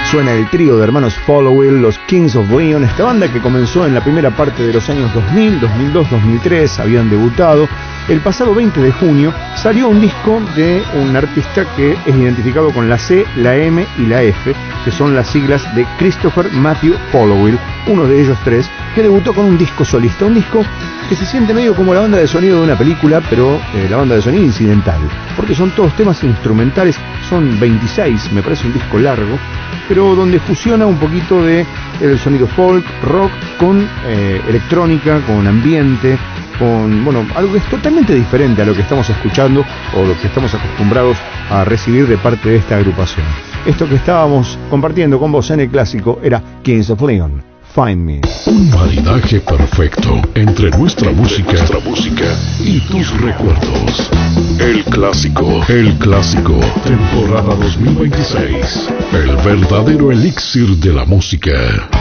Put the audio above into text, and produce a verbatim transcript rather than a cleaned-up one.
suena el trío de hermanos Followill, los Kings of Leon, esta banda que comenzó en la primera parte de los años dos mil, dos mil dos, dos mil tres, habían debutado. El pasado veinte de junio salió un disco de un artista que es identificado con la C, la M y la F, que son las siglas de Christopher Matthew Followill, uno de ellos tres, que debutó con un disco solista, un disco que se siente medio como la banda de sonido de una película, pero eh, la banda de sonido incidental, porque son todos temas instrumentales, son veintiséis, me parece un disco largo, pero donde fusiona un poquito de el sonido folk, rock, con eh, electrónica, con ambiente, con, bueno, algo que es totalmente diferente a lo que estamos escuchando o lo que estamos acostumbrados a recibir de parte de esta agrupación. Esto que estábamos compartiendo con vos en el clásico era Kings of Leon, Find Me. Un maridaje perfecto entre nuestra música, nuestra música y tus recuerdos. El clásico, el clásico, temporada dos mil veintiséis. El verdadero elixir de la música.